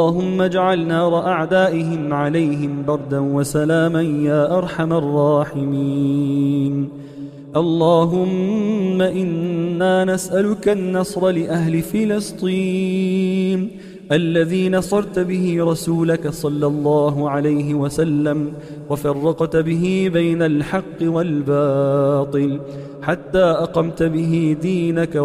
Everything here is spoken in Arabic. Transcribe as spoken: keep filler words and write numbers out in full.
اللهم اجعل نار أعدائهم عليهم بردا وسلاما يا أرحم الراحمين. اللهم إنا نسألك النصر لأهل فلسطين الذي نصرت به رسولك صلى الله عليه وسلم وفرقت به بين الحق والباطل حتى أقمت به دينك